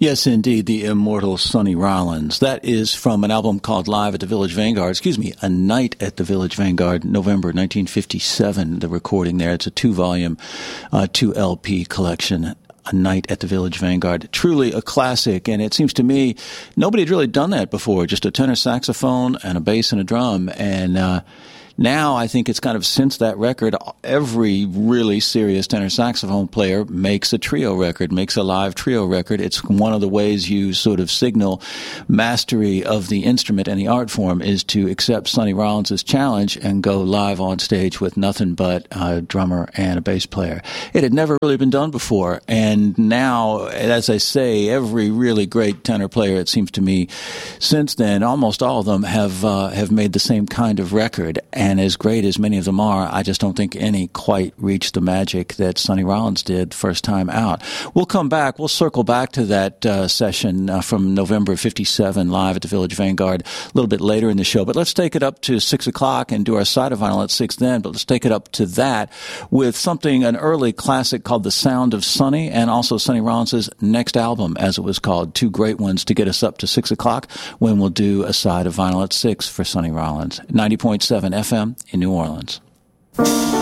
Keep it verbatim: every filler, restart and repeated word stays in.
Yes, indeed, the immortal Sonny Rollins. That is from an album called Live at the Village Vanguard, excuse me, A Night at the Village Vanguard, November nineteen fifty-seven, the recording there. It's a two-volume, uh, two L P collection. A Night at the Village Vanguard. Truly a classic, and it seems to me nobody had really done that before, just a tenor saxophone and a bass and a drum, and uh now, I think it's kind of since that record, every really serious tenor saxophone player makes a trio record, makes a live trio record. It's one of the ways you sort of signal mastery of the instrument and the art form is to accept Sonny Rollins' challenge and go live on stage with nothing but a drummer and a bass player. It had never really been done before, and now, as I say, every really great tenor player, it seems to me, since then, almost all of them have uh, have made the same kind of record. And as great as many of them are, I just don't think any quite reached the magic that Sonny Rollins did first time out. We'll come back. We'll circle back to that uh, session uh, from November fifty-seven, live at the Village Vanguard, a little bit later in the show. But let's take it up to six o'clock and do our side of vinyl at six then. But let's take it up to that with something, an early classic called The Sound of Sonny, and also Sonny Rollins' next album, as it was called. Two great ones to get us up to six o'clock when we'll do a side of vinyl at six for Sonny Rollins. ninety point seven F M in New Orleans.